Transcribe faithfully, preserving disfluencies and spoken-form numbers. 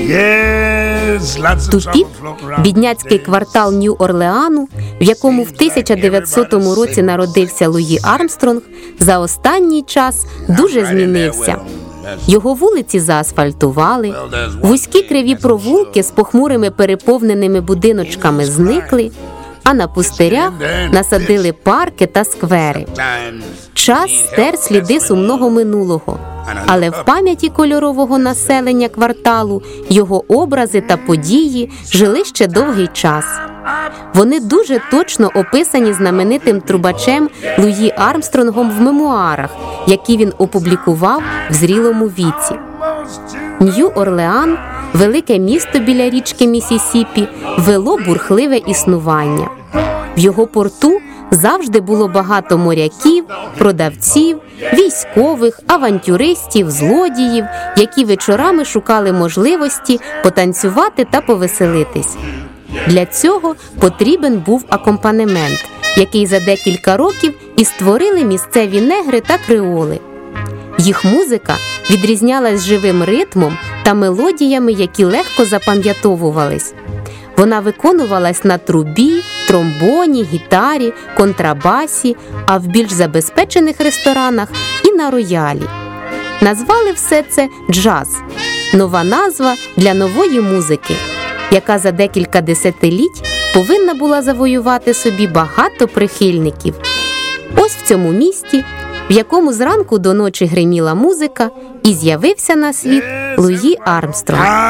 Тупік – бідняцький квартал Нью-Орлеану, в якому в тисяча дев'ятсотому році народився Луї Армстронг, за останній час дуже змінився. Його вулиці заасфальтували, вузькі криві провулки з похмурими переповненими будиночками зникли, а на пустирях насадили парки та сквери. Час стер сліди сумного минулого, але в пам'яті кольорового населення кварталу його образи та події жили ще довгий час. Вони дуже точно описані знаменитим трубачем Луї Армстронгом в мемуарах, які він опублікував в зрілому віці. Нью-Орлеан, велике місто біля річки Міссісіпі, вело бурхливе існування. В його порту завжди було багато моряків, продавців, військових, авантюристів, злодіїв, які вечорами шукали можливості потанцювати та повеселитись. Для цього потрібен був акомпанемент, який за декілька років і створили місцеві негри та креоли. Їх музика відрізнялась живим ритмом та мелодіями, які легко запам'ятовувались. Вона виконувалась на трубі, тромбоні, гітарі, контрабасі, а в більш забезпечених ресторанах і на роялі. Назвали все це джаз – нова назва для нової музики, яка за декілька десятиліть повинна була завоювати собі багато прихильників. Ось в цьому місті, в якому зранку до ночі гриміла музика, і з'явився на світ Луї Армстронг.